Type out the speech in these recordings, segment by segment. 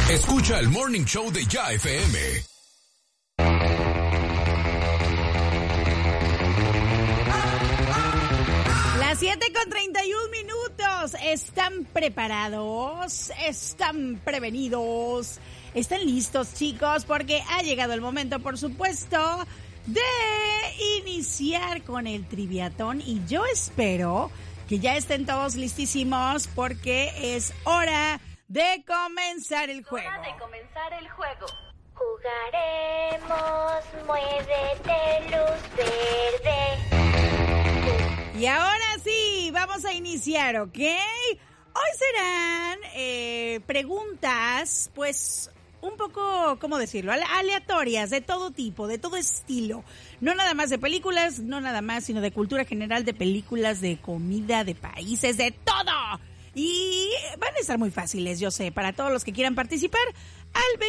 Escucha el Morning Show de Ya FM. Las 7:31. ¿Están preparados? ¿Están prevenidos? ¿Están listos, chicos? Porque ha llegado el momento, por supuesto, de iniciar con el triviatón. Y yo espero que ya estén todos listísimos porque es hora de comenzar el juego. Jugaremos, muévete, luz verde. Y ahora sí, vamos a iniciar, ¿ok? Hoy serán preguntas, pues, un poco, ¿cómo decirlo? Aleatorias, de todo tipo, de todo estilo. No nada más de películas, no nada más, sino de cultura general, de películas, de comida, de países, de todo. Y van a estar muy fáciles, yo sé, para todos los que quieran participar, al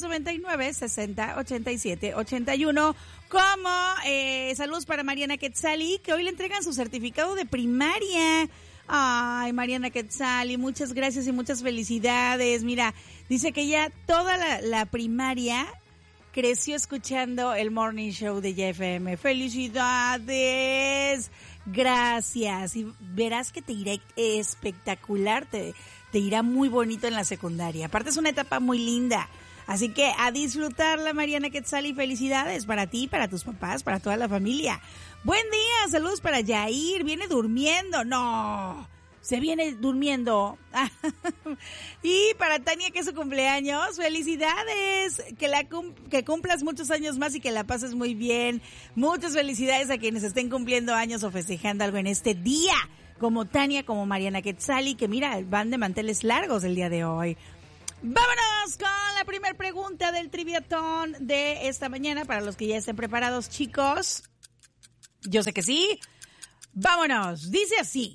2299-6087-81. Como saludos para Mariana Quetzali, que hoy le entregan su certificado de primaria. Ay, Mariana Quetzali, muchas gracias y muchas felicidades. Mira, dice que ya toda la primaria creció escuchando el Morning Show de YFM. ¡Felicidades! Gracias. Y verás que te irá espectacular, te irá muy bonito en la secundaria. Aparte es una etapa muy linda. Así que a disfrutarla, Mariana Quetzali. Felicidades para ti, para tus papás, para toda la familia. Buen día, saludos para Yair. Viene durmiendo. No, se viene durmiendo. Y para Tania, que es su cumpleaños, felicidades. Que cumplas muchos años más y que la pases muy bien. Muchas felicidades a quienes estén cumpliendo años o festejando algo en este día. Como Tania, como Mariana Quetzali, que mira, van de manteles largos el día de hoy. Vámonos con la primera pregunta del triviatón de esta mañana. Para los que ya estén preparados, chicos. Yo sé que sí. Vámonos. Dice así.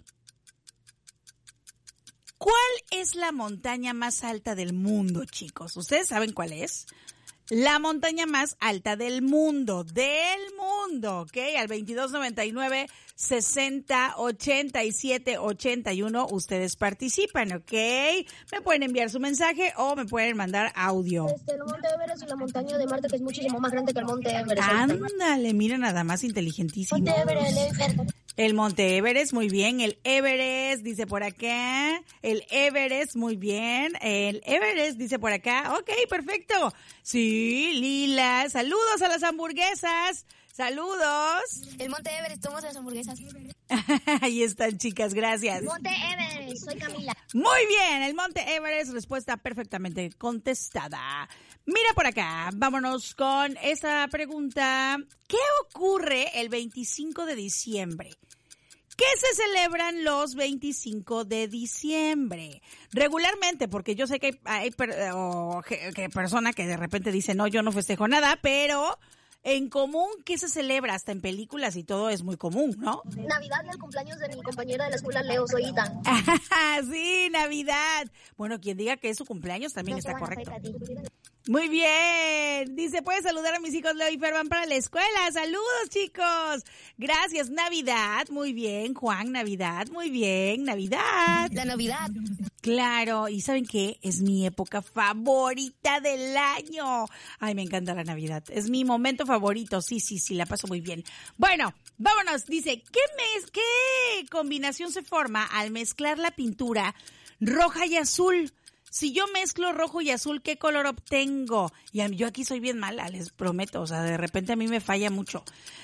¿Cuál es la montaña más alta del mundo, chicos? ¿Ustedes saben cuál es? La montaña más alta del mundo, ¿ok? Al 2299-6087-81, ustedes participan, ¿ok? Me pueden enviar su mensaje o me pueden mandar audio. El Monte Everest es la montaña de Marte, que es muchísimo más grande que el Monte Everest. Ándale, mira, nada más inteligentísimo. Monte Everest, El Monte Everest, muy bien. El Everest, dice por acá. El Everest, muy bien. El Everest, dice por acá. Ok, perfecto. Sí, Lila. Saludos a las hamburguesas. Saludos. El Monte Everest, somos las hamburguesas. Ahí están, chicas, gracias. Monte Everest, soy Camila. Muy bien, el Monte Everest, respuesta perfectamente contestada. Mira por acá, vámonos con esa pregunta. ¿Qué ocurre el 25 de diciembre? ¿Qué se celebran los 25 de diciembre? Regularmente, porque yo sé que hay personas que de repente dicen, no, yo no festejo nada, pero en común, ¿qué se celebra? Hasta en películas y todo es muy común, ¿no? Navidad y el cumpleaños de mi compañera de la escuela, Leo, soy Ita. Sí, Navidad. Bueno, quien diga que es su cumpleaños también está correcto. Muy bien. Dice, puedes saludar a mis hijos Leo y Fer, van para la escuela. Saludos, chicos. Gracias. Navidad. Muy bien. Juan, Navidad. Muy bien. Navidad. La Navidad. Claro. ¿Y saben qué? Es mi época favorita del año. Ay, me encanta la Navidad. Es mi momento favorito. Sí, la paso muy bien. Bueno, vámonos. Dice, ¿qué combinación se forma al mezclar la pintura roja y azul? Si yo mezclo rojo y azul, ¿qué color obtengo? Y yo aquí soy bien mala, les prometo. O sea, de repente a mí me falla mucho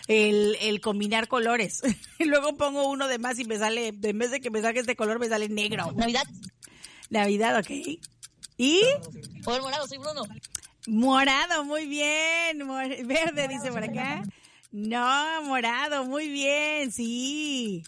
el combinar colores. Y luego pongo uno de más y me sale, en vez de que me salga este color, me sale negro. Navidad, ok. ¿Y? O el morado, soy Bruno. Morado, muy bien. Verde, dice por acá. No, morado, muy bien, sí.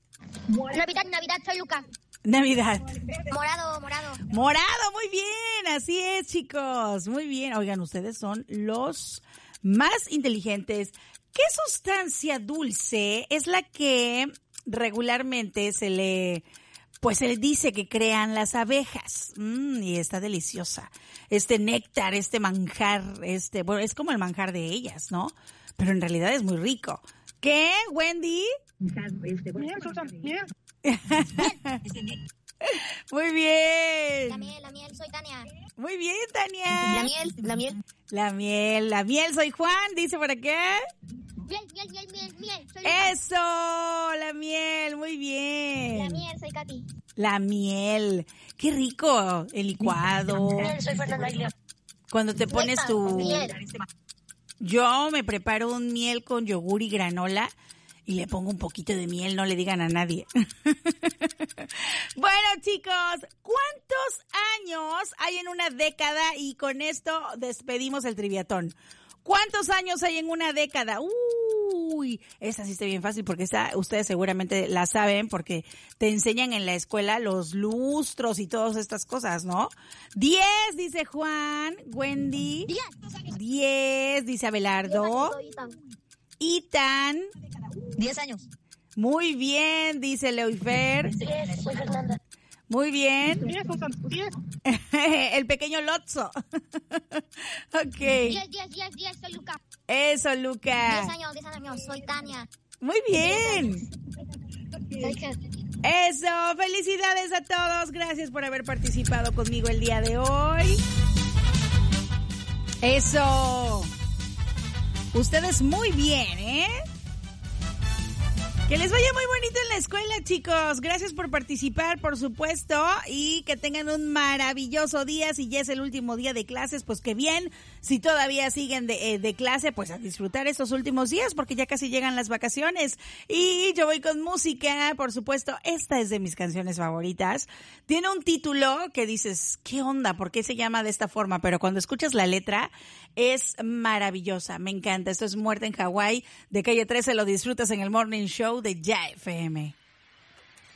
Navidad, soy Luca. Navidad. Morado. Morado, muy bien, así es, chicos, muy bien. Oigan, ustedes son los más inteligentes. ¿Qué sustancia dulce es la que regularmente se le dice que crean las abejas? Y está deliciosa. Este néctar, este manjar, bueno, es como el manjar de ellas, ¿no? Pero en realidad es muy rico. ¿Qué, Wendy? Muy bien. La miel, soy Tania. Muy bien, Tania. La miel, soy Juan, dice por acá. Miel. Soy Eso, la miel, muy bien. La miel, soy Katy. La miel, qué rico, el licuado. Miel, soy Fernanda Aguilera. Cuando te pones tu... Miel. Yo me preparo un miel con yogur y granola y le pongo un poquito de miel, no le digan a nadie. Bueno, chicos, ¿cuántos años hay en una década? Y con esto despedimos el triviatón. ¿Cuántos años hay en una década? Uy, esa sí está bien fácil porque esa ustedes seguramente la saben porque te enseñan en la escuela los lustros y todas estas cosas, ¿no? 10, dice Juan. Wendy. 10, dice Abelardo. Itan. 10 años. Muy bien, dice Leoifer. 10, soy Fernanda. Muy bien. 10. El pequeño Lotso. Ok. 10, soy Luca. Eso, Luca. 10 años, soy Tania. Muy bien. Soy Kat. Eso, felicidades a todos. Gracias por haber participado conmigo el día de hoy. Eso. Ustedes muy bien, ¿eh? Que les vaya muy bonito en la escuela, chicos. Gracias por participar, por supuesto, y que tengan un maravilloso día. Si ya es el último día de clases, pues qué bien. Si todavía siguen de clase, pues a disfrutar estos últimos días, porque ya casi llegan las vacaciones. Y yo voy con música, por supuesto. Esta es de mis canciones favoritas. Tiene un título que dices, ¿qué onda? ¿Por qué se llama de esta forma? Pero cuando escuchas la letra, es maravillosa. Me encanta. Esto es Muerte en Hawái, de Calle 13. Lo disfrutas en el Morning Show de Ya FM.